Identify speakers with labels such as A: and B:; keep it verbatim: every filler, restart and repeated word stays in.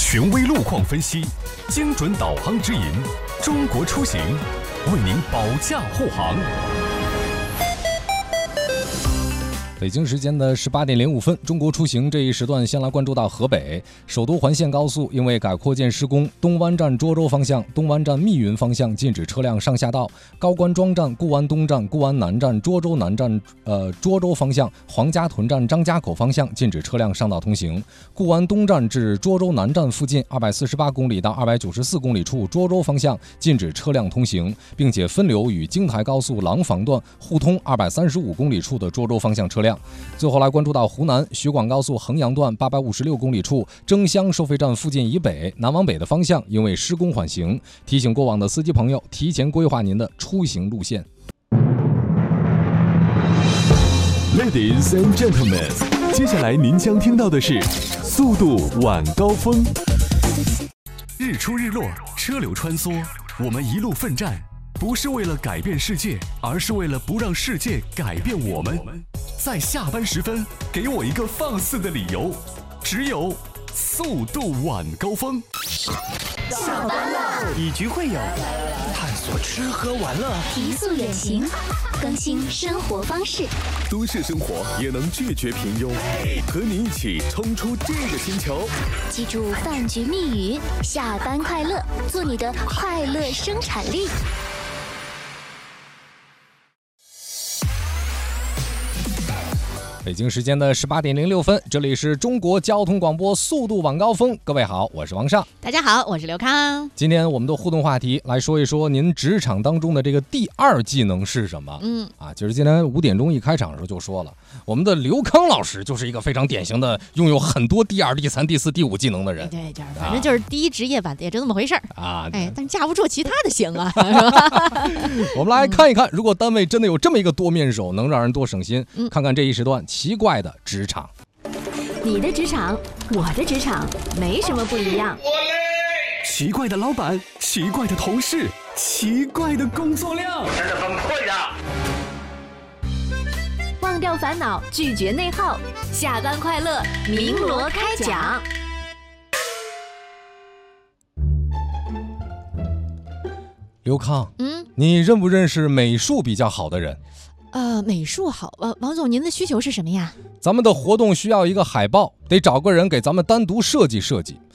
A: 权威路况分析，精准导航指引，中国出行为您保驾护航。
B: 北京时间的十八点零五分，中国出行这一时段先来关注到河北首都环线高速，因为改扩建施工，东湾站涿州方向、东湾站密云方向禁止车辆上下道；高官庄站、固湾东站、固湾南站、涿州南站、呃涿州方向、黄家屯站、张家口方向禁止车辆上道通行；固湾东站至涿州南站附近二百四十八公里到二百九十四公里处涿州方向禁止车辆通行，并且分流与京台高速廊坊段互通二百三十五公里处的涿州方向车辆。最后来关注到湖南徐广高速衡阳段八百五十六公里处争乡收费站附近以北南往北的方向因为施工缓行，提醒过往的司机朋友提前规划您的出行路线。
A: Ladies and gentlemen， 接下来您将听到的是速度晚高峰。日出日落，车流穿梭，我们一路奋战，不是为了改变世界，而是为了不让世界改变我们。在下班时分，给我一个放肆的理由，只有速度晚高峰。
C: 下班了，
D: 以局会友，探索吃喝玩乐，
C: 提速远行，更新生活方式。
A: 都市生活也能拒绝平庸，和你一起冲出这个星球。
C: 记住饭局密语：下班快乐，做你的快乐生产力。
B: 北京时间的十八点零六分，这里是中国交通广播速度晚高峰。各位好，我是王尚。
E: 大家好，我是刘康。
B: 今天我们的互动话题来说一说您职场当中的这个第二技能是什么？嗯啊，就是今天五点钟一开场的时候就说了，我们的刘康老师就是一个非常典型的拥有很多第二、第三、第四、第五技能的人。
E: 对，就是反正就是第一职业吧，也就那么回事儿
B: 啊。
E: 哎，但架不住其他的行啊，是吧？
B: 我们来看一看，如果单位真的有这么一个多面手，能让人多省心。嗯，看看这一时段奇怪的职场。
F: 你的职场，我的职场，没什么不一样。
A: 奇怪的老板，奇怪的同事，奇怪的工作量，
D: 真的崩溃了。
F: 忘掉烦恼，拒绝内耗，下班快乐，鸣锣开讲。
B: 刘康，嗯，你认不认识美术比较好的人？
E: 呃，美术好，呃，王总，您的需求是什么呀？
B: 咱们的活动需要一个海报，得找个人给咱们单独设计设计。